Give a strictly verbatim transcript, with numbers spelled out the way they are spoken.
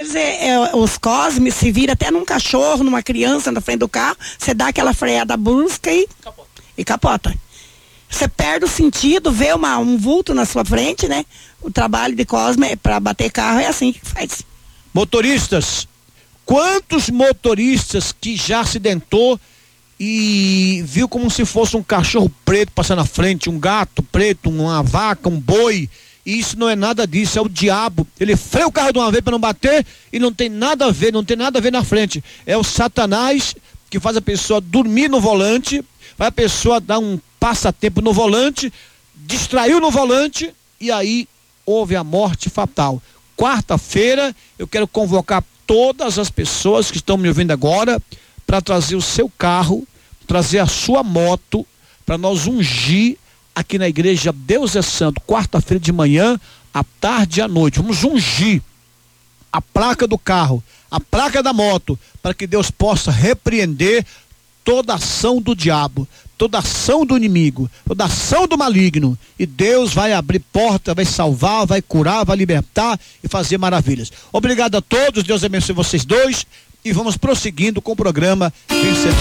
vezes é, é, os cosmes se vira até num cachorro, numa criança na frente do carro, você dá aquela freada brusca e capota. E capota. Você perde o sentido, vê uma, um vulto na sua frente, né? O trabalho de cosme para bater carro é assim que faz. Motoristas, quantos motoristas que já acidentou e viu como se fosse um cachorro preto passando na frente, um gato preto, uma vaca, um boi? E isso não é nada disso, é o diabo. Ele freia o carro de uma vez para não bater e não tem nada a ver, não tem nada a ver na frente. É o Satanás que faz a pessoa dormir no volante, faz a pessoa dar um passatempo no volante, distraiu no volante e aí houve a morte fatal. Quarta-feira eu quero convocar todas as pessoas que estão me ouvindo agora para trazer o seu carro, trazer a sua moto, para nós ungir aqui na igreja Deus é Santo, quarta-feira de manhã, à tarde e à noite. Vamos ungir a placa do carro, a placa da moto, para que Deus possa repreender toda ação do diabo, toda ação do inimigo, toda ação do maligno. E Deus vai abrir porta, vai salvar, vai curar, vai libertar e fazer maravilhas. Obrigado a todos, Deus abençoe vocês dois e vamos prosseguindo com o programa Vencedor.